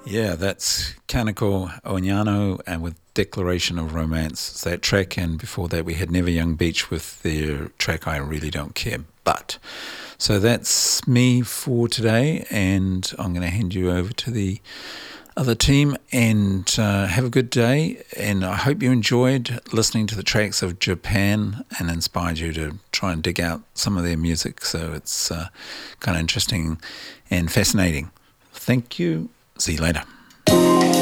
Yeah, that's Kanako Onyano and with Declaration of Romance. It's that track, and before that we had Never Young Beach with their track I Really Don't Care. But so that's me for today, and I'm going to hand you over to the other team and have a good day. And I hope you enjoyed listening to the tracks of Japan and inspired you to try and dig out some of their music. So it's kind of interesting and fascinating. Thank you. See you later.